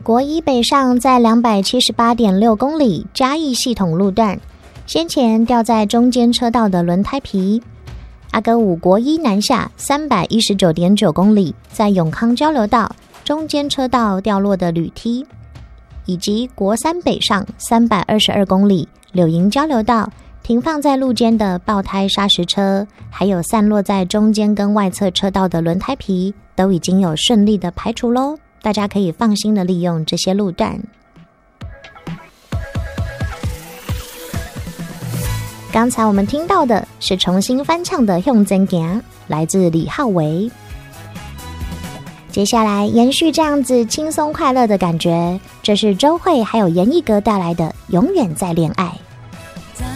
国一北上在 278.6 公里嘉义系统路段，先前掉在中间车道的轮胎皮。阿哥五国一南下 319.9 公里，在永康交流道中间车道掉落的铝梯，以及国三北上322公里柳营交流道停放在路肩的爆胎砂石车，还有散落在中间跟外侧车道的轮胎皮，都已经有顺利的排除咯，大家可以放心的利用这些路段。刚才我们听到的是重新翻唱的《向前行》，来自李浩维。接下来延续这样子轻松快乐的感觉，这是周蕙还有严艺格带来的《永远在恋爱》。